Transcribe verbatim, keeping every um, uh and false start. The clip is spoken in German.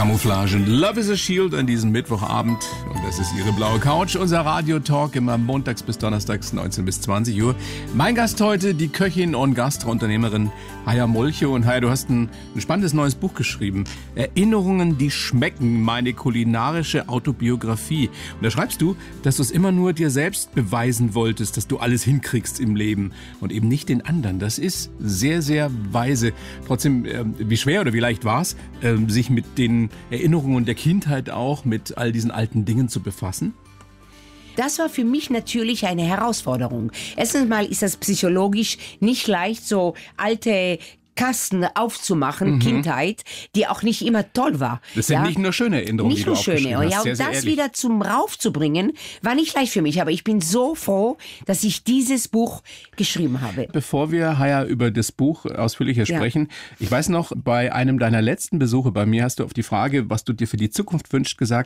Camouflage. Love is a Shield an diesem Mittwochabend. Und das ist Ihre blaue Couch. Unser Radio-Talk immer montags bis donnerstags neunzehn bis zwanzig Uhr. Mein Gast heute, die Köchin und Gastrounternehmerin Haya Molcho. Und Haya, du hast ein, ein spannendes neues Buch geschrieben. Erinnerungen, die schmecken. Meine kulinarische Autobiografie. Und da schreibst du, dass du es immer nur dir selbst beweisen wolltest, dass du alles hinkriegst im Leben. Und eben nicht den anderen. Das ist sehr, sehr weise. Trotzdem, äh, wie schwer oder wie leicht war es, äh, sich mit den Erinnerungen der Kindheit auch, mit all diesen alten Dingen zu befassen? Das war für mich natürlich eine Herausforderung. Erstens mal ist das psychologisch nicht leicht, so alte Kasten aufzumachen, mhm. Kindheit, die auch nicht immer toll war. Das sind ja? nicht nur schöne Erinnerungen, nicht die du nur schöne, aufgeschrieben hast. Ja, und sehr, sehr das ehrlich. wieder zum raufzubringen, war nicht leicht für mich. Aber ich bin so froh, dass ich dieses Buch geschrieben habe. Bevor wir, Haya, über das Buch ausführlicher Ja. sprechen, ich weiß noch, bei einem deiner letzten Besuche bei mir hast du auf die Frage, was du dir für die Zukunft wünschst, gesagt,